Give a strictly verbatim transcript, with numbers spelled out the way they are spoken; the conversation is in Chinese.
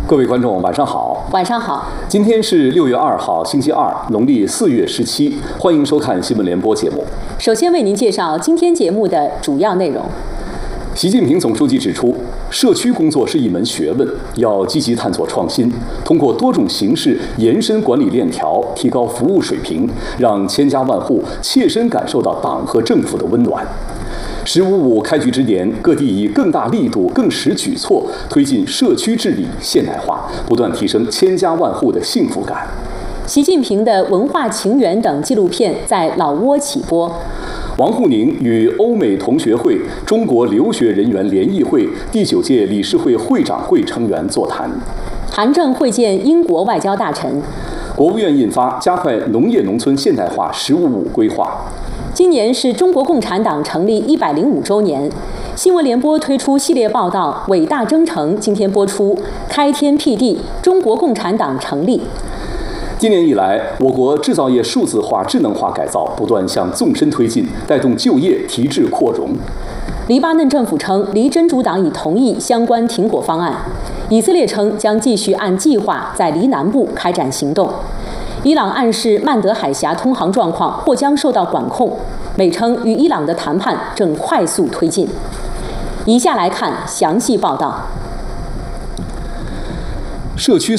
各位观众，晚上好。 晚上好。 今天是六月二号，星期二，农历四月十七。欢迎收看新闻联播节目。 首先为您介绍今天节目的主要内容。 习近平总书记指出，社区工作是一门学问，要积极探索创新，通过多种形式延伸管理链条，提高服务水平，让千家万户切身感受到党和政府的温暖。十五五开局之年，各地以更大力度、更实举措推进社区治理现代化，不断提升千家万户的幸福感。 习近平的文化情缘等纪录片在老挝起播。 王沪宁与欧美同学会中国留学人员联谊会第九届理事会会长会成员座谈。 韩正会见英国外交大臣。 国务院印发加快农业农村现代化“十五五”规划。 今年是中国共产党成立一百零五周年，新闻联播推出系列报道《伟大征程》，今天播出《开天辟地：中国共产党成立》。 今年以来，我国制造业数字化、智能化改造不断向纵深推进，带动就业提质扩容。 黎巴嫩政府称，黎真主党已同意相关停火方案。以色列称将继续按计划在黎南部开展行动。伊朗暗示曼德海峡通航状况或将受到管控，美称与伊朗的谈判正快速推进。以下来看详细报道。 社区